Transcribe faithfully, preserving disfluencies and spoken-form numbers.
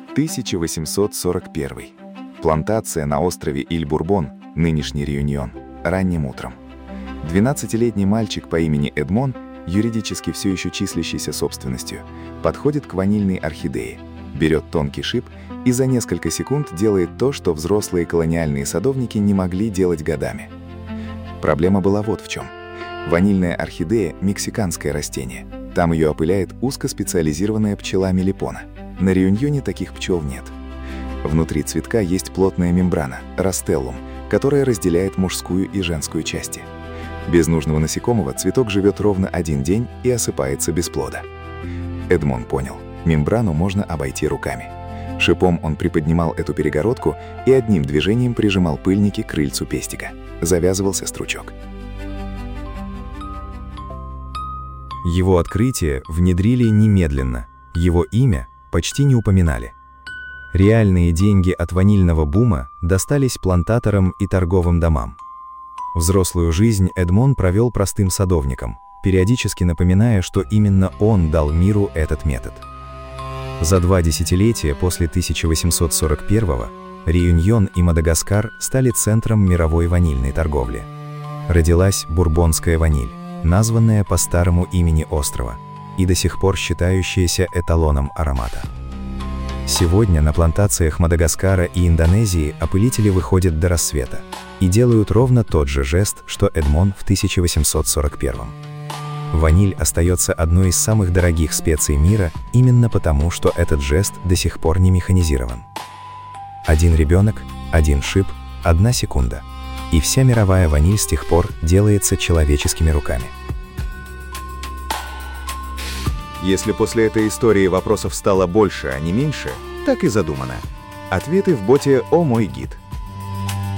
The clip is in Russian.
тысяча восемьсот сорок первый. Плантация на острове Иль-Бурбон, нынешний Реюньон, ранним утром. двенадцатилетний мальчик по имени Эдмон, юридически все еще числящийся собственностью, подходит к ванильной орхидее, берет тонкий шип и за несколько секунд делает то, что взрослые колониальные садовники не могли делать годами. Проблема была вот в чем. Ванильная орхидея – мексиканское растение. Там ее опыляет узкоспециализированная пчела мелипона. На Реюньоне таких пчел нет. Внутри цветка есть плотная мембрана – растеллум, которая разделяет мужскую и женскую части. Без нужного насекомого цветок живет ровно один день и осыпается без плода. Эдмон понял – мембрану можно обойти руками. Шипом он приподнимал эту перегородку и одним движением прижимал пыльники к крыльцу пестика. Завязывался стручок. Его открытие внедрили немедленно, его имя почти не упоминали. Реальные деньги от ванильного бума достались плантаторам и торговым домам. Взрослую жизнь Эдмон провел простым садовником, периодически напоминая, что именно он дал миру этот метод. За два десятилетия после тысяча восемьсот сорок первого Реюньон и Мадагаскар стали центром мировой ванильной торговли. Родилась бурбонская ваниль, названная по старому имени острова, и до сих пор считающаяся эталоном аромата. Сегодня на плантациях Мадагаскара и Индонезии опылители выходят до рассвета и делают ровно тот же жест, что Эдмон в тысяча восемьсот сорок первом. Ваниль остается одной из самых дорогих специй мира именно потому, что этот жест до сих пор не механизирован. Один ребенок, один шип, одна секунда. И вся мировая ваниль с тех пор делается человеческими руками. Если после этой истории вопросов стало больше, а не меньше, так и задумано. Ответы в боте «О мой гид».